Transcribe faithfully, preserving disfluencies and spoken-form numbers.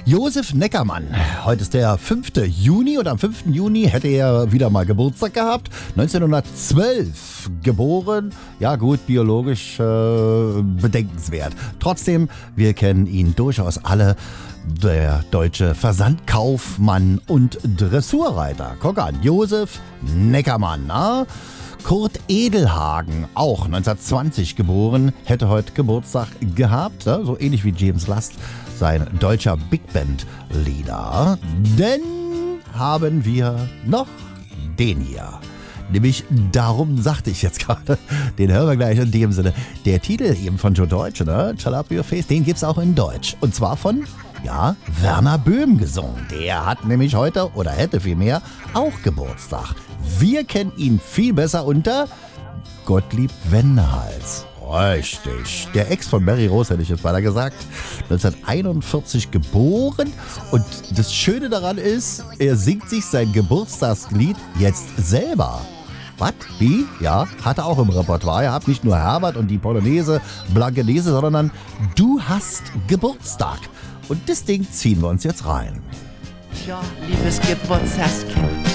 Josef Neckermann. Heute ist der fünfte Juni und am fünften Juni hätte er wieder mal Geburtstag gehabt. neunzehnhundertzwölf geboren. Ja gut, biologisch äh, bedenkenswert. Trotzdem, wir kennen ihn durchaus alle. Der deutsche Versandkaufmann und Dressurreiter. Guck an, Josef Neckermann. Na? Kurt Edelhagen, auch neunzehnhundertzwanzig geboren, hätte heute Geburtstag gehabt, so ähnlich wie James Last, sein deutscher Big Band Leader. Denn haben wir noch den hier. Nämlich Darum sagte ich jetzt gerade, den hören wir gleich in dem Sinne. Der Titel eben von Joe Deutsch, ne? Shut Up Your Face, den gibt's auch in Deutsch. Und zwar von, ja, Werner Böhm gesungen. Der hat nämlich heute, oder hätte vielmehr, auch Geburtstag. Wir kennen ihn viel besser unter Gottlieb Wendehals. Richtig. Der Ex von Mary Rose, hätte ich jetzt weiter gesagt. neunzehnhunderteinundvierzig geboren. Und das Schöne daran ist, er singt sich sein Geburtstagslied jetzt selber. Was? Wie? Ja, hat er auch im Repertoire. Er hat nicht nur Herbert und die Polonaise, Blankenese, sondern Du hast Geburtstag. Und das Ding ziehen wir uns jetzt rein. Ja, liebes Geburtstagskind,